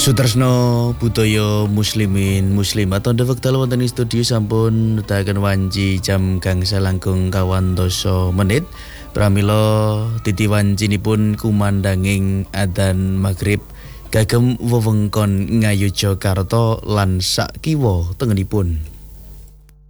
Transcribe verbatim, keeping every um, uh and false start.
Sutresno budaya muslimin muslimat tonton wekdal wonten ing studio sampun nedahaken wanci jam gangsal langkung kawan dasa menit. Pramila titi wancinipun kumandanging adzan maghrib kagem wewengkon Ngayogyakarta lan sak kiwa tengenipun.